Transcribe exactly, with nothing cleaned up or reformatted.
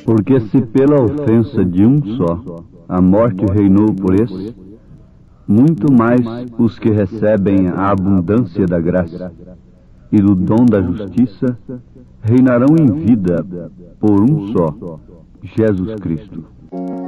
Porque se pela ofensa de um só a morte reinou por esse, muito mais os que recebem a abundância da graça e do dom da justiça reinarão em vida por um só, Jesus Cristo.